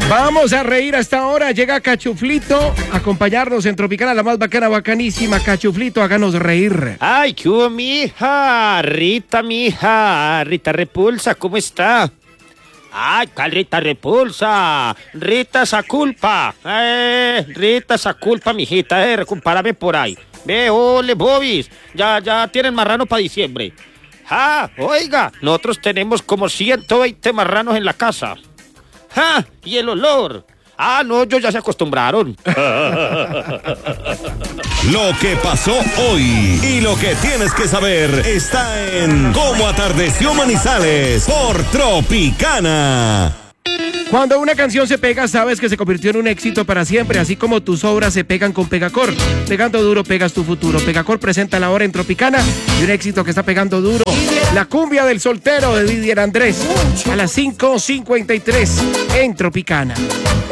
Vamos a reír hasta ahora. Llega Cachuflito a acompañarnos en Tropicana, la más bacana, bacanísima. Cachuflito, háganos reír. Ay, ¿qué hubo, mija? Mija. Rita Repulsa, ¿cómo está? Ay, ¿cuál Rita Repulsa? Rita Saculpa. Rita Saculpa, mijita. Compárame por ahí. Ve, ole, bobis. Ya tienen marrano para diciembre. Oiga, nosotros tenemos como 120 marranos en la casa. Y el olor. No, ellos ya se acostumbraron. Lo que pasó hoy y lo que tienes que saber está en Cómo Atardeció Manizales por Tropicana. Cuando una canción se pega, sabes que se convirtió en un éxito para siempre, así como tus obras se pegan con Pegacor. Pegando duro, pegas tu futuro. Pegacor presenta la hora en Tropicana y un éxito que está pegando duro. La cumbia del soltero de Didier Andrés a las 5:53 en Tropicana.